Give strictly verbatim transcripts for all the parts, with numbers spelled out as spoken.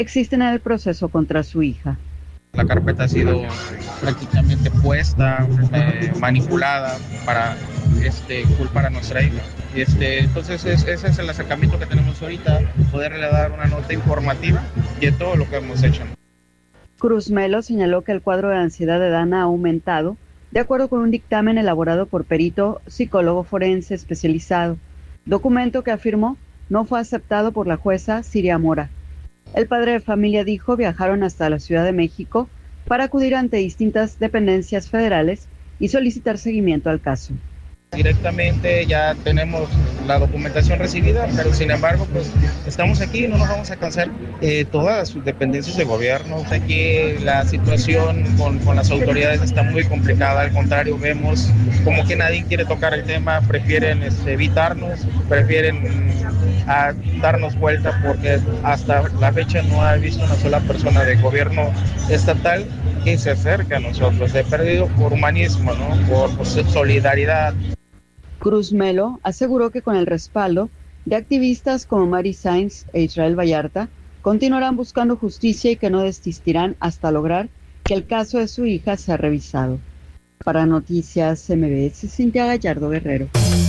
existen en el proceso contra su hija. La carpeta ha sido prácticamente puesta, eh, manipulada para este, culpar a nuestra hija. Y este, entonces es, ese es el acercamiento que tenemos ahorita, poderle dar una nota informativa de todo lo que hemos hecho. Cruz Melo señaló que el cuadro de ansiedad de Dana ha aumentado, de acuerdo con un dictamen elaborado por perito psicólogo forense especializado, documento que afirmó no fue aceptado por la jueza Siria Mora. El padre de familia dijo viajaron hasta la Ciudad de México para acudir ante distintas dependencias federales y solicitar seguimiento al caso. Directamente ya tenemos la documentación recibida, pero sin embargo, pues estamos aquí, no nos vamos a cansar. Eh, todas sus dependencias de gobierno, aquí la situación con, con las autoridades está muy complicada, al contrario, vemos como que nadie quiere tocar el tema, prefieren este, evitarnos, prefieren a darnos vuelta porque hasta la fecha no ha visto una sola persona de gobierno estatal que se acerque a nosotros. He perdido por humanismo, ¿no? Por, por solidaridad. Cruz Melo aseguró que con el respaldo de activistas como Mary Sainz e Israel Vallarta, continuarán buscando justicia y que no desistirán hasta lograr que el caso de su hija sea revisado. Para Noticias M B S, Cintia Gallardo Guerrero.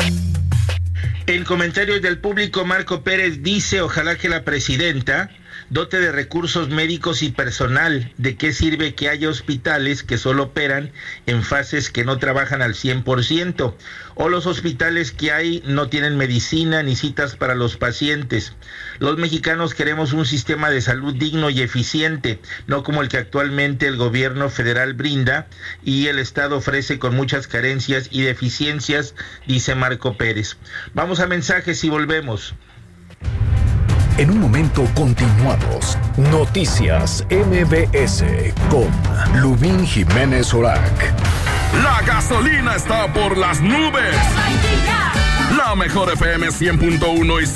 En comentarios del público, Marco Pérez dice, ojalá que la presidenta dote de recursos médicos y personal. ¿De qué sirve que haya hospitales que solo operan en fases que no trabajan al cien por ciento? O los hospitales que hay no tienen medicina ni citas para los pacientes. Los mexicanos queremos un sistema de salud digno y eficiente, no como el que actualmente el gobierno federal brinda y el Estado ofrece con muchas carencias y deficiencias, dice Marco Pérez. Vamos a mensajes y volvemos. En un momento continuamos. Noticias M B S con Lubín Jiménez Orac. La gasolina está por las nubes. La mejor F M cien punto uno y